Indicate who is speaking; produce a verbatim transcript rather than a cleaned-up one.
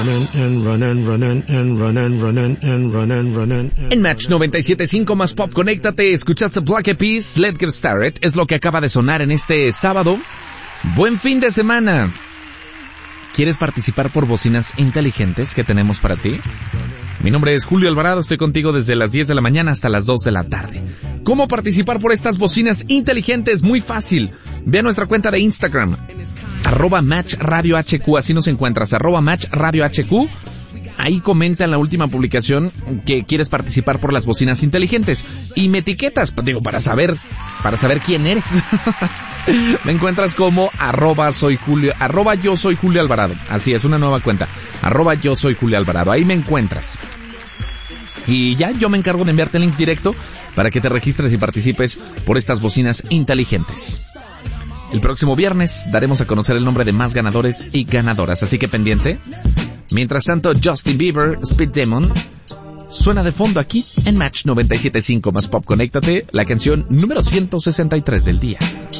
Speaker 1: En Match noventa y siete punto cinco más Pop, conéctate, escuchaste Black Eyed Peas, Let's Get Started, es lo que acaba de sonar en este sábado. Buen fin de semana. ¿Quieres participar por bocinas inteligentes que tenemos para ti? Mi nombre es Julio Alvarado, estoy contigo desde las diez de la mañana hasta las dos de la tarde. ¿Cómo participar por estas bocinas inteligentes? Muy fácil. Ve a nuestra cuenta de Instagram, arroba Match Radio H Q, así nos encuentras, arroba Match Radio H Q. Ahí comenta en la última publicación que quieres participar por las bocinas inteligentes. Y me etiquetas, digo, para saber, para saber quién eres. Me encuentras como arroba soy Julio, arroba yo soy Julio Alvarado. Así es, una nueva cuenta. Arroba yo soy Julio Alvarado. Ahí me encuentras. Y ya yo me encargo de enviarte el link directo para que te registres y participes por estas bocinas inteligentes. El próximo viernes daremos a conocer el nombre de más ganadores y ganadoras, así que pendiente. Mientras tanto, Justin Bieber, Speed Demon, suena de fondo aquí en Match noventa y siete punto cinco más Pop. Conéctate, la canción número ciento sesenta y tres del día.